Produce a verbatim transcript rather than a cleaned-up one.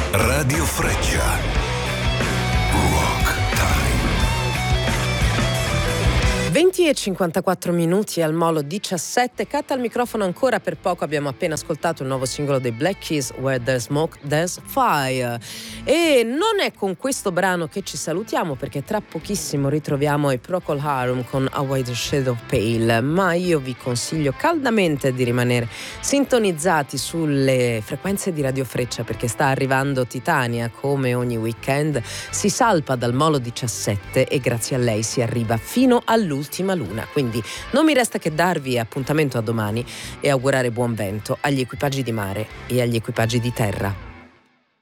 Radio Freccia. Rock Time. venti e cinquantaquattro minuti al Molo diciassette. Cat al microfono ancora per poco. Abbiamo appena ascoltato il nuovo singolo dei Black Keys, Where There's Smoke There's Fire. E non è con questo brano che ci salutiamo, perché tra pochissimo ritroviamo i Procol Harum con A White Shade of Pale, ma io vi consiglio caldamente di rimanere sintonizzati sulle frequenze di Radio Freccia, perché sta arrivando Titania. Come ogni weekend si salpa dal Molo diciassette e grazie a lei si arriva fino all'ultima luna, quindi non mi resta che darvi appuntamento a domani e augurare buon vento agli equipaggi di mare e agli equipaggi di terra.